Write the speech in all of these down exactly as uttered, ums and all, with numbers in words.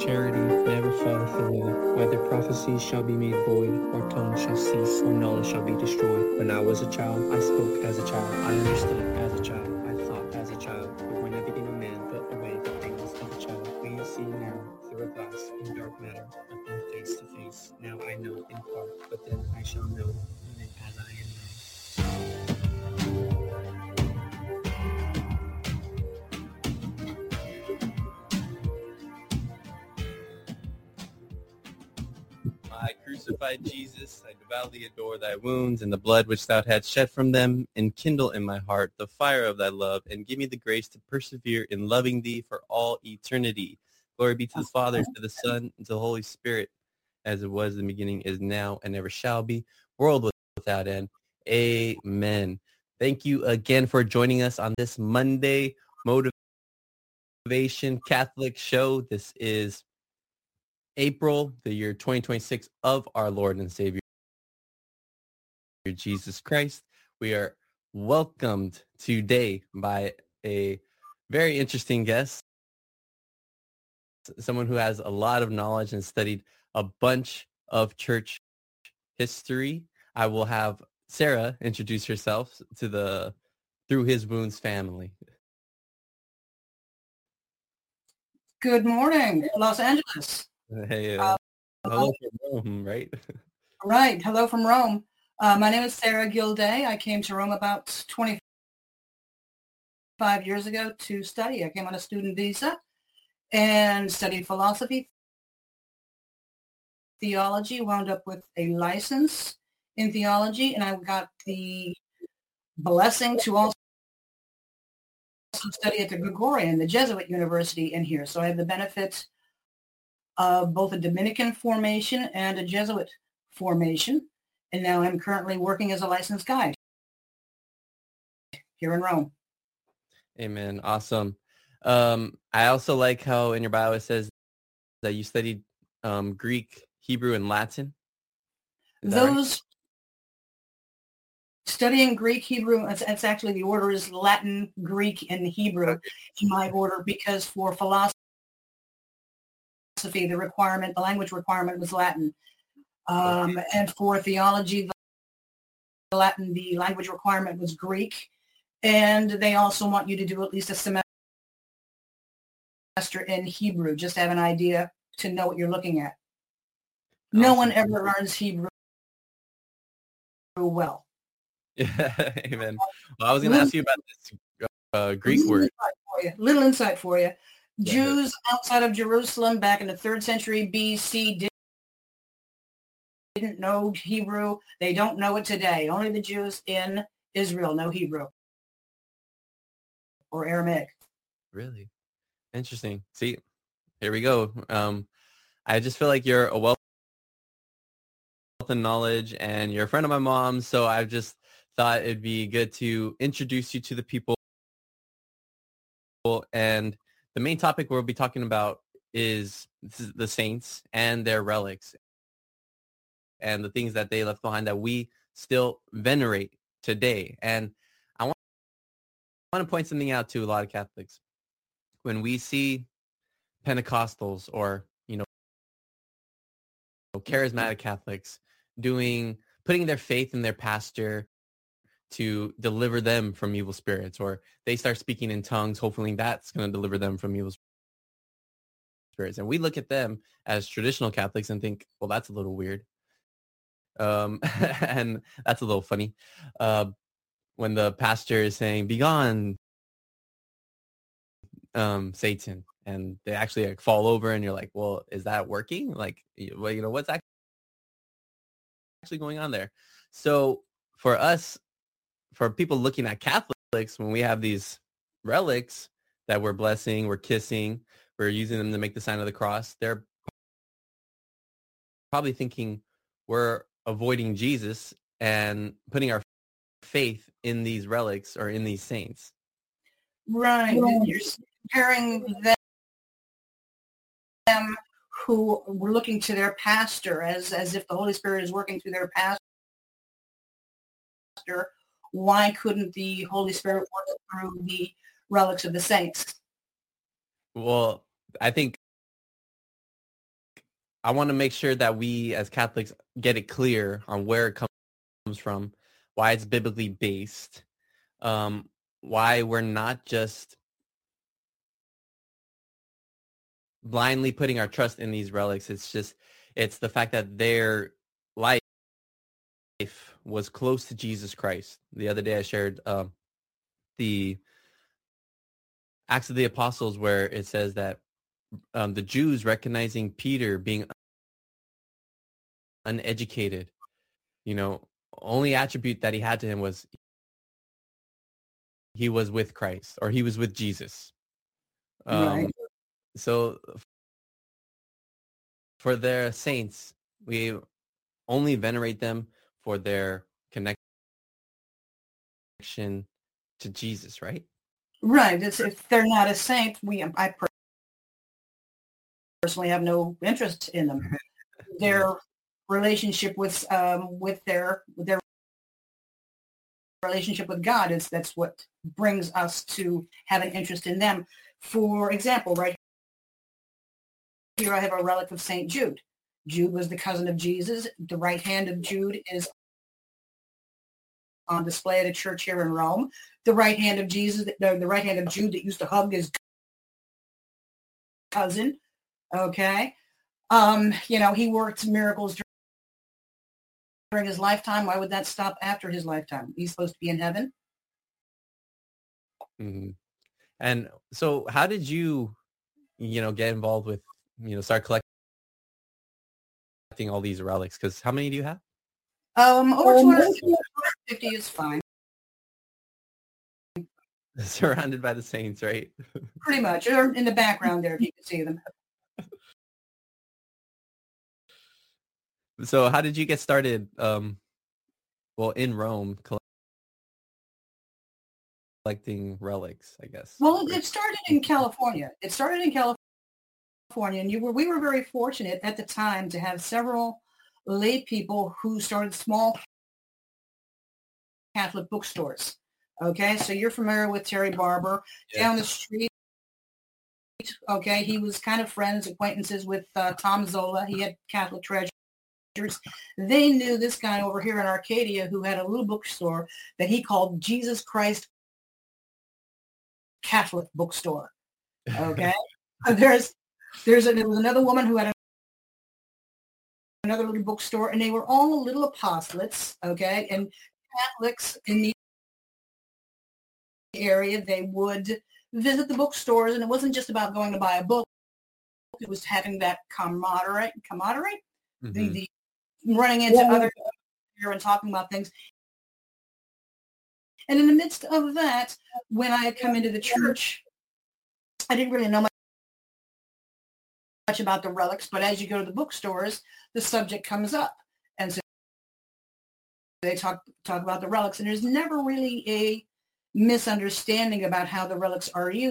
charity never falleth away. Either prophecies shall be made void, or tongues shall cease, or knowledge shall be destroyed. When I was a child, I spoke as a child. I understood as a child. I thought as a child. But when I became a man, put away the things of a child. We see now through a glass in dark matter, but then face to face. Now I know in part, but then I shall know even as I am known. My crucified Jesus, I devoutly adore thy wounds and the blood which thou hadst shed from them, and kindle in my heart the fire of thy love, and give me the grace to persevere in loving thee for all eternity. Glory be to the Father, to the Son, and to the Holy Spirit, as it was in the beginning, is now, and ever shall be, world without end. Amen. Thank you again for joining us on this Monday Motivation Catholic show. This is April, the year twenty twenty-six of our Lord and Savior, Jesus Christ. We are welcomed today by a very interesting guest, someone who has a lot of knowledge and studied a bunch of church history. I will have Sarah introduce herself to the Through His Wounds family. Good morning, Los Angeles. Hey, uh, uh, hello from Rome, right? Right. Hello from Rome. Uh, my name is Sarah Gilday. I came to Rome about twenty-five years ago to study. I came on a student visa and studied philosophy, theology, wound up with a license in theology, and I got the blessing to also study at the Gregorian, the Jesuit University in here. So I have the benefit of both a Dominican formation and a Jesuit formation. And now I'm currently working as a licensed guide here in Rome. Amen. Awesome. Um, I also like how in your bio it says that you studied um, Greek, Hebrew, and Latin. Is Those right? Studying Greek, Hebrew, it's, it's actually the order is Latin, Greek, and Hebrew in my order, because for philosophy, the requirement, the language requirement was Latin. Um, and for theology, the Latin, the language requirement was Greek. And they also want you to do at least a semester in Hebrew, just to have an idea to know what you're looking at. No awesome. one ever learns Hebrew well. Yeah, amen. Well, I was going to ask you about this uh, Greek little word. Insight for you, little insight for you. Jews outside of Jerusalem back in the third century B C did didn't know Hebrew. They don't know it today. Only the Jews in Israel know Hebrew or Aramaic. Really? Interesting. See, here we go. Um, I just feel like you're a wealth of knowledge and you're a friend of my mom's. So I just thought it'd be good to introduce you to the people. And the main topic we'll be talking about is the saints and their relics and the things that they left behind that we still venerate today. And I want, I want to point something out to a lot of Catholics. When we see Pentecostals or, you know, charismatic Catholics doing, putting their faith in their pastor to deliver them from evil spirits, or they start speaking in tongues, hopefully that's going to deliver them from evil spirits. And we look at them as traditional Catholics and think, well, that's a little weird. Um, and that's a little funny. Uh, when the pastor is saying, "Be gone, um, Satan," and they actually like fall over and you're like, well, is that working? Like, well, you know, what's actually going on there? So for us, for people looking at Catholics, when we have these relics that we're blessing, we're kissing, we're using them to make the sign of the cross, they're probably thinking we're avoiding Jesus and putting our faith in these relics or in these saints. Right. You're comparing them who were looking to their pastor as, as if the Holy Spirit is working through their pastor. Why couldn't the Holy Spirit work through the relics of the saints? Well, I think I want to make sure that we as Catholics get it clear on where it comes from, why it's biblically based, um, why we're not just blindly putting our trust in these relics. It's just, it's the fact that their life was close to Jesus Christ. The other day I shared um, the Acts of the Apostles where it says that um, the Jews recognizing Peter being uneducated, you know, only attribute that he had to him was he was with Christ or he was with Jesus. Um, Right. So for their saints, we only venerate them for their connection to Jesus, right? Right. It's, if they're not a saint, we I personally have no interest in them. Their relationship with um, with their their relationship with God is that's what brings us to have an interest in them. For example, right here I have a relic of Saint Jude. Jude was the cousin of Jesus. The right hand of Jude is on display at a church here in Rome. The right hand of Jesus, the, the right hand of Jude that used to hug his cousin. Okay. Um, you know, he worked miracles during his lifetime. Why would that stop after his lifetime? He's supposed to be in heaven. Mm-hmm. And so how did you, you know, get involved with, you know, start collecting all these relics? Because how many do you have? Um, over two hundred fifty is fine. Surrounded by the saints, right? Pretty much. Or in the background there, if you can see them. So how did you get started, um, well, in Rome, collecting relics, I guess? Well, it started in California. It started in California, and you were we were very fortunate at the time to have several lay people who started small Catholic bookstores. Okay, so you're familiar with Terry Barber. Yes. Down the street, okay, he was kind of friends, acquaintances with uh, Tom Zola. He had Catholic treasures. They knew this guy over here in Arcadia who had a little bookstore that he called Jesus Christ Catholic Bookstore. Okay, there's there's a, there was another woman who had a, another little bookstore, and they were all little apostolates. Okay, and Catholics in the area, they would visit the bookstores, and it wasn't just about going to buy a book. It was having that camaraderie, camaraderie, mm-hmm. the, the running into yeah. other here and talking about things. And in the midst of that, when I had come into the church, I didn't really know much, much about the relics, but as you go to the bookstores, the subject comes up. And so they talk talk about the relics, and there's never really a misunderstanding about how the relics are used,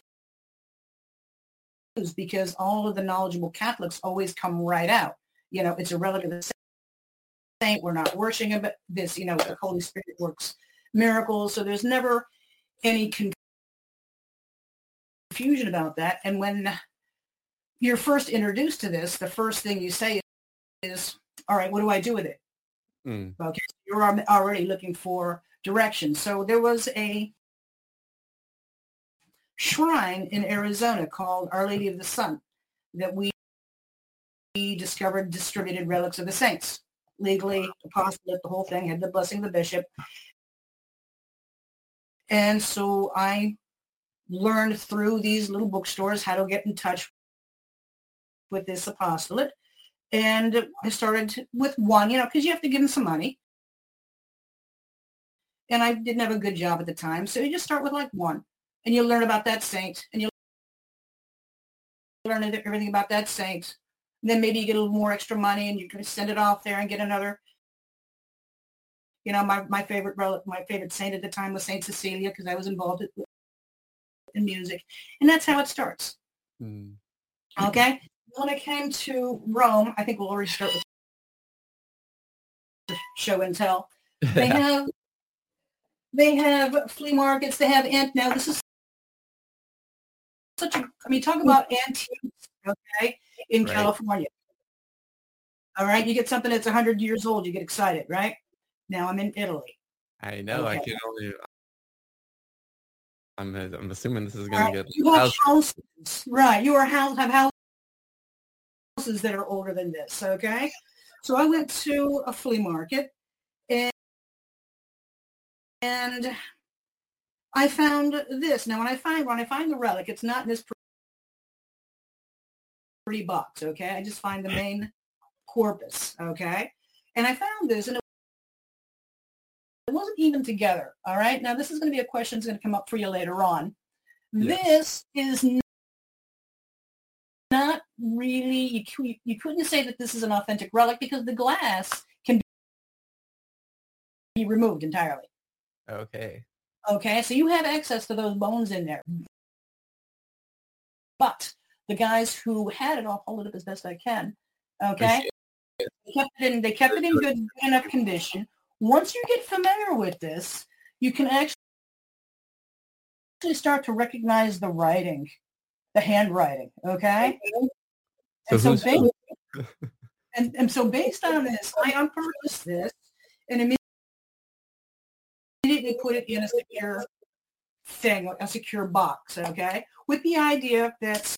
because all of the knowledgeable Catholics always come right out. You know, it's a relic of the saint. We're not worshiping this. You know, the Holy Spirit works miracles. So there's never any confusion about that. And when you're first introduced to this, the first thing you say is, all right, what do I do with it? Mm. Okay, you're already looking for direction. So there was a shrine in Arizona called Our Lady of the Sun that we discovered distributed relics of the saints. Legally, apostolate, the whole thing, had the blessing of the bishop. And so I learned through these little bookstores how to get in touch with this apostolate. And I started with one, you know, because you have to give them some money. And I didn't have a good job at the time. So you just start with like one. And you learn about that saint. And you learn everything about that saint. And then maybe you get a little more extra money and you can send it off there and get another. You know, my, my favorite relic, my favorite saint at the time was Saint Cecilia, because I was involved in music. And that's how it starts. Mm. Okay? When I came to Rome, I think we'll already start with show and tell. They have they have flea markets. They have ant. Now this is such a. I mean, talk about antiques. Okay, in right. California. All right. You get something that's one hundred years old, you get excited, right? Now I'm in Italy. I know. Okay. I can only. I'm. I'm assuming this is All gonna right. get. You have house- houses, right? You are house have houses that are older than this. Okay. So I went to a flea market, and and I found this. Now, when I find when I find the relic, it's not in this pretty box. Okay. I just find the main corpus. Okay. And I found this, and it It wasn't even together. All right. Now, this is going to be a question that's going to come up for you later on. Yes. This is not really, you, cou- you couldn't say that this is an authentic relic because the glass can be removed entirely. Okay. Okay. So you have access to those bones in there. But the guys who had it, I'll hold it up as best I can. Okay. They kept it in, they kept it in good, good enough condition. Once you get familiar with this, you can actually start to recognize the writing, the handwriting, okay? So and, so who's- based, and, and so based on this, I unpurposed this and immediately put it in a secure thing, a secure box, okay? With the idea that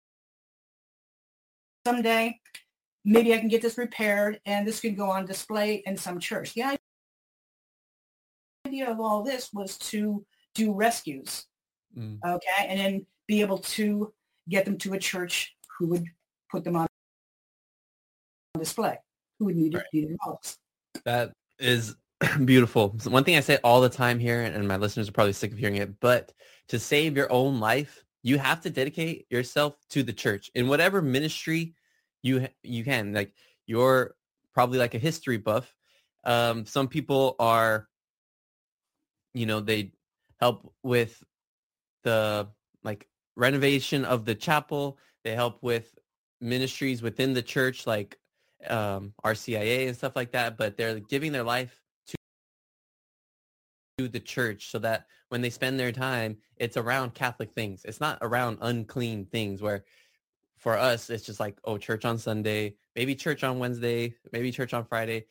someday maybe I can get this repaired and this can go on display in some church. The idea idea of all this was to do rescues, Mm. okay, and then be able to get them to a church who would put them on display, who would need it, Right. need it most. That is beautiful. So one thing I say all the time here, and my listeners are probably sick of hearing it, but to save your own life, you have to dedicate yourself to the church in whatever ministry you you can. Like, you're probably like a history buff. Um, some people are, you know, they help with the like renovation of the chapel. They help with ministries within the church, like um, R C I A and stuff like that. But they're giving their life to, to the church so that when they spend their time, it's around Catholic things. It's not around unclean things where for us, it's just like, oh, church on Sunday, maybe church on Wednesday, maybe church on Friday.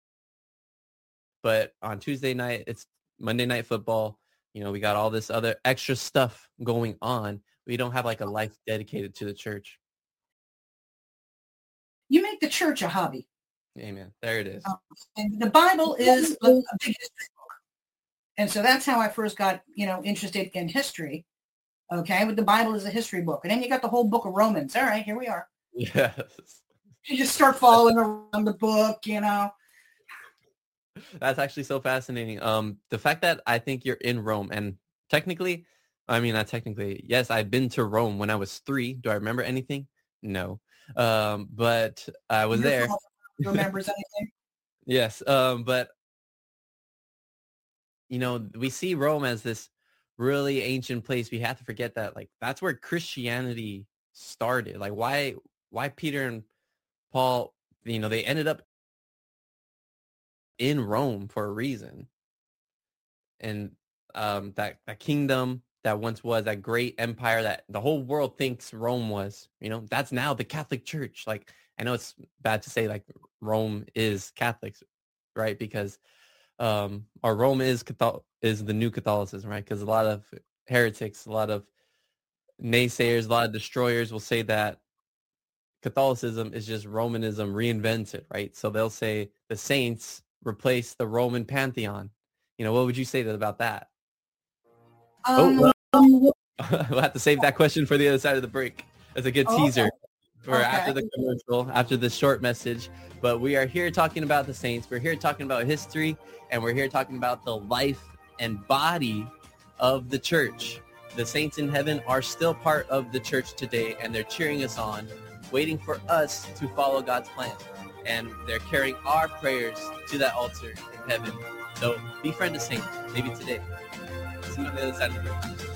But on Tuesday night, it's Monday Night Football. You know, we got all this other extra stuff going on. We don't have like a life dedicated to the church. You make the church a hobby. Amen. There it is. Um, and the Bible is a, a big history book. And so that's how I first got, you know, interested in history. Okay, but the Bible is a history book. And then you got the whole book of Romans. All right, here we are. Yes. You just start following around the book, you know. That's actually so fascinating. Um, the fact that I think you're in Rome, and technically, I mean, not technically, yes, I've been to Rome when I was three. Do I remember anything? No. Um, but I was Your there. father remembers anything? Yes. Um, but, you know, we see Rome as this really ancient place. We have to forget that, like, that's where Christianity started. Like, why, why Peter and Paul, you know, they ended up in Rome for a reason. And um, that, that kingdom that once was that great empire that the whole world thinks Rome was, you know, that's now the Catholic Church. Like, I know it's bad to say like Rome is Catholics, right? Because um, or Rome is Catholic, is the new Catholicism, right? Because a lot of heretics, a lot of naysayers, a lot of destroyers will say that Catholicism is just Romanism reinvented, right? So they'll say the saints replace the Roman pantheon. You know, what would you say about that? Um, Oh, we'll have to save that question for the other side of the break. That's a good Oh, teaser for okay. after the commercial, after the short message. But we are here talking about the saints. We're here talking about history, and we're here talking about the life and body of the church. The saints in heaven are still part of the church today, and they're cheering us on, waiting for us to follow God's plan. And they're carrying our prayers to that altar in heaven. So befriend a saint, maybe today. See you on the other side of the break.